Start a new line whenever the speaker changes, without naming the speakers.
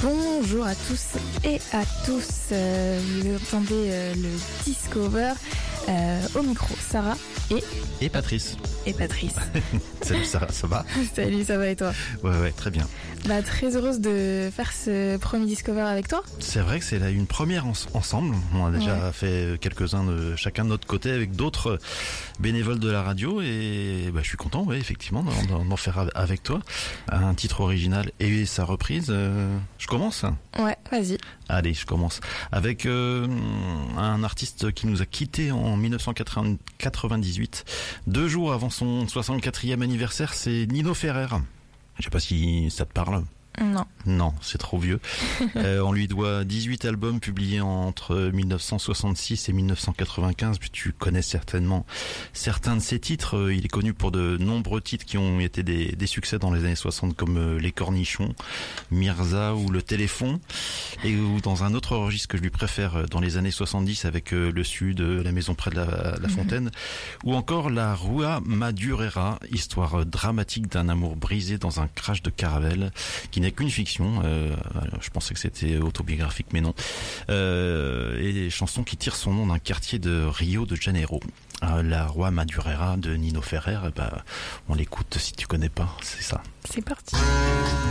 Bonjour à tous et à tous. Vous entendez le Discover au micro. Sarah
et Patrice.
Et Patrice.
Salut Sarah, ça va?
Salut, ça va et toi?
Ouais, très bien.
Très heureuse de faire ce premier Discover avec toi.
C'est vrai que c'est une première ensemble. On a déjà fait quelques-uns de chacun de notre côté avec d'autres bénévoles de la radio et je suis content, effectivement, d'en faire avec toi. Un titre original et sa reprise. Je commence?
Ouais, vas-y.
Allez, je commence avec un artiste qui nous a quittés en 1998, 2 jours avant son 64e anniversaire. C'est Nino Ferrer. Je sais pas si ça te parle. Non, c'est trop vieux. On lui doit 18 albums publiés entre 1966 et 1995. Tu connais certainement certains de ses titres. Il est connu pour de nombreux titres qui ont été des succès dans les années 60 comme Les Cornichons, Mirza ou Le Téléphone. Et dans un autre registre que je lui préfère dans les années 70 avec Le Sud, La Maison près de la Fontaine, ou encore La Rua Madureira, histoire dramatique d'un amour brisé dans un crash de caravelle qui n'est qu'une fiction. Je pensais que c'était autobiographique, mais non. Et des chansons qui tirent son nom d'un quartier de Rio de Janeiro. La Rua Madureira de Nino Ferrer, on l'écoute si tu connais pas, c'est ça.
C'est parti.